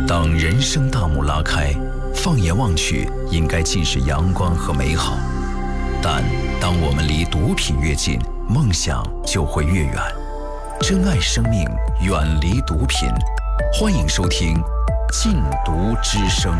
当人生大幕拉开，放眼望去，应该尽是阳光和美好。但当我们离毒品越近，梦想就会越远。珍爱生命，远离毒品。欢迎收听《禁毒之声》。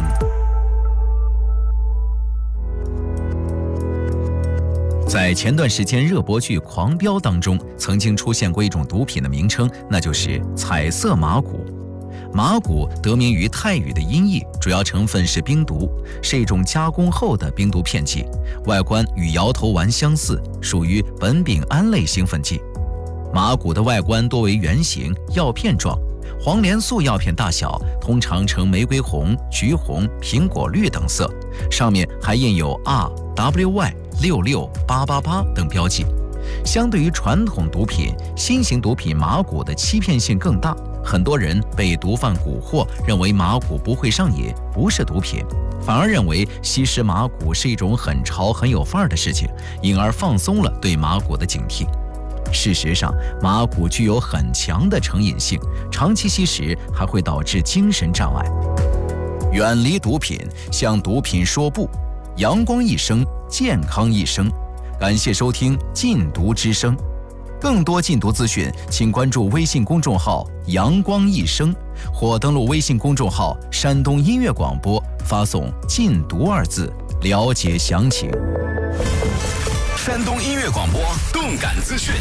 在前段时间热播剧《狂飙》当中，曾经出现过一种毒品的名称，那就是彩色麻古。麻古得名于泰语的音译，主要成分是冰毒，是一种加工后的冰毒片剂，外观与摇头丸相似，属于苯丙胺类兴奋剂。麻古的外观多为圆形药片状，黄连素药片大小，通常呈玫瑰红、橘红、苹果绿等色，上面还印有 RWY66888 等标记。相对于传统毒品，新型毒品麻古的欺骗性更大，很多人被毒贩蛊惑，认为麻古不会上瘾，不是毒品，反而认为吸食麻古是一种很潮很有范儿的事情，因而放松了对麻古的警惕。事实上，麻古具有很强的成瘾性，长期吸食还会导致精神障碍。远离毒品，向毒品说不，阳光一生，健康一生。感谢收听《禁毒之声》，更多禁毒资讯，请关注微信公众号“阳光一生”，或登录微信公众号“山东音乐广播”，发送“禁毒”二字，了解详情。 山东音乐广播动感资讯，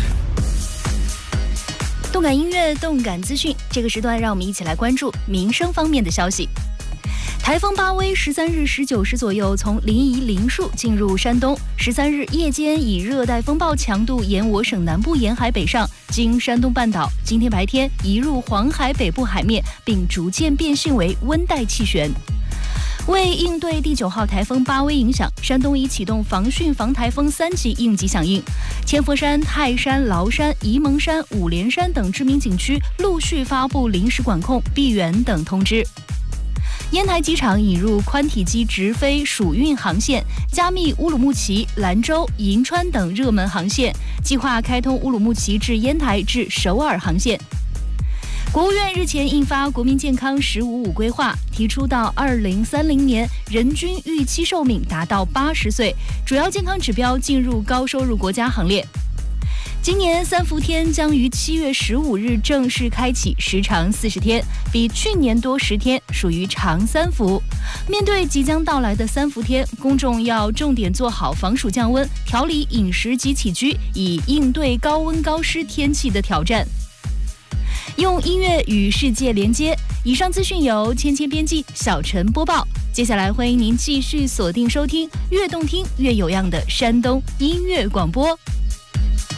动感音乐，动感资讯。这个时段，让我们一起来关注民生方面的消息。台风巴威13日19时左右从临沂灵树进入山东，13日夜间以热带风暴强度沿我省南部沿海北上，经山东半岛，今天白天移入黄海北部海面，并逐渐变性为温带气旋。为应对第9号台风巴威影响，山东已启动防汛防台风3级应急响应，千佛山、泰山、崂山、沂蒙山、五连山等知名景区陆续发布临时管控、闭园等通知。烟台机场引入宽体机直飞蜀运航线，加密乌鲁木齐、兰州、银川等热门航线，计划开通乌鲁木齐至烟台至首尔航线。国务院日前印发《国民健康“15+5”规划》，提出到2030年人均预期寿命达到80岁，主要健康指标进入高收入国家行列。今年3伏天将于7月15日正式开启，时长40天，比去年多10天，属于长3伏。面对即将到来的3伏天，公众要重点做好防暑降温，调理饮食及起居，以应对高温高湿天气的挑战。用音乐与世界连接。以上资讯由芊芊编辑，小陈播报。接下来欢迎您继续锁定收听，越动听越有样的山东音乐广播。